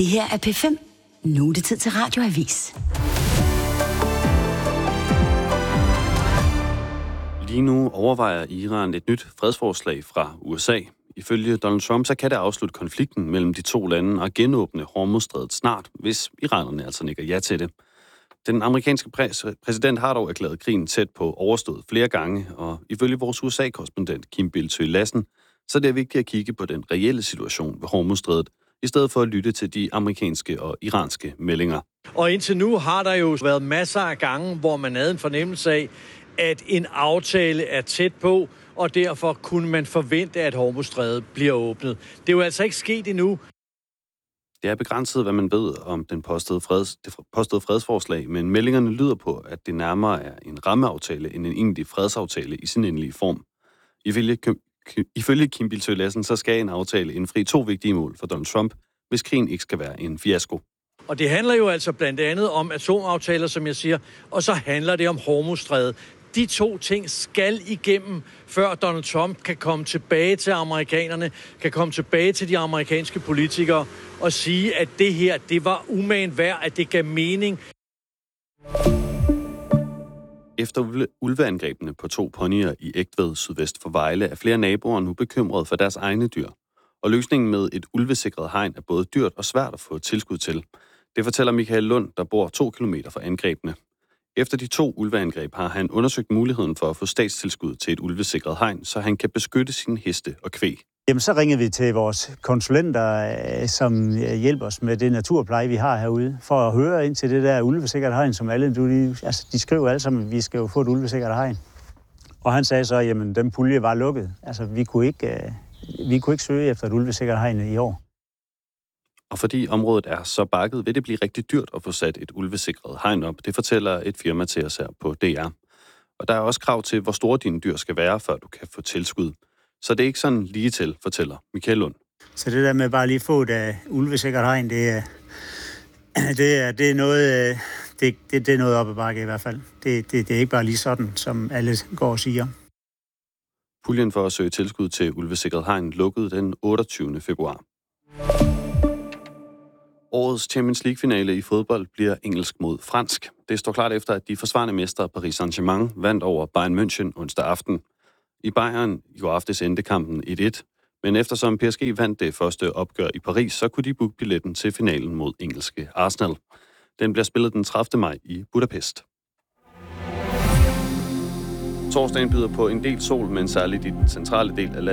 Det her er P5. Nu er det tid til Radioavis. Lige nu overvejer Iran et nyt fredsforslag fra USA. Ifølge Donald Trump, så kan det afslutte konflikten mellem de to lande og genåbne Hormuzstrædet snart, hvis iranerne altså nikker ja til det. Den amerikanske præsident har dog erklæret krigen tæt på overstået flere gange, og ifølge vores USA-korrespondent Kim Bildsøe Lassen, så er det vigtigt at kigge på den reelle situation ved Hormuzstrædet, i stedet for at lytte til de amerikanske og iranske meldinger. Og indtil nu har der jo været masser af gange, hvor man havde en fornemmelse af, at en aftale er tæt på, og derfor kunne man forvente, at Hormuzstrædet bliver åbnet. Det er jo altså ikke sket endnu. Det er begrænset, hvad man ved om den påståede fredsforslag, men meldingerne lyder på, at det nærmere er en rammeaftale end en egentlig fredsaftale i sin endelige form. Ifølge Kim Bildsøe Lassen, så skal en aftale indfri 2 vigtige mål for Donald Trump, hvis krigen ikke skal være en fiasko. Og det handler jo altså blandt andet om atomaftaler, som jeg siger, og så handler det om Hormuzstrædet. De 2 ting skal igennem, før Donald Trump kan komme tilbage til amerikanerne, kan komme tilbage til de amerikanske politikere og sige, at det her, det var umagen værd, at det gav mening. Efter ulveangrebene på 2 ponyer i Egtved sydvest for Vejle er flere naboer nu bekymrede for deres egne dyr. Og løsningen med et ulvesikret hegn er både dyrt og svært at få tilskud til. Det fortæller Michael Lund, der bor 2 kilometer fra angrebene. Efter de 2 ulveangreb har han undersøgt muligheden for at få statstilskud til et ulvesikret hegn, så han kan beskytte sine heste og kvæg. Jamen, så ringer vi til vores konsulenter, som hjælper os med det naturpleje, vi har herude, for at høre ind til det der ulvesikret hegn, som alle, de skriver alle sammen, at vi skal jo få et ulvesikret hegn. Og han sagde så, jamen, den pulje var lukket. Altså, vi kunne ikke søge efter et ulvesikret hegn i år. Og fordi området er så bakket, vil det blive rigtig dyrt at få sat et ulvesikret hegn op. Det fortæller et firma til os her på DR. Og der er også krav til, hvor store dine dyr skal være, før du kan få tilskud. Så det er ikke sådan lige til, fortæller Michael Lund. Så det der med bare lige få et ulvesikret hegn, det er noget, det er noget op ad bakke i hvert fald. Det er ikke bare lige sådan, som alle går og siger. Puljen for at søge tilskud til ulvesikret hegn lukkede den 28. februar. Årets Champions League-finale i fodbold bliver engelsk mod fransk. Det står klart efter, at de forsvarende mestre Paris Saint-Germain vandt over Bayern München onsdag aften. I Bayern i går aftes endte kampen 1-1, men eftersom PSG vandt det første opgør i Paris, så kunne de booke billetten til finalen mod engelske Arsenal. Den bliver spillet den 30. maj i Budapest. Torsdagen byder på en del sol, men særligt i den centrale del af landet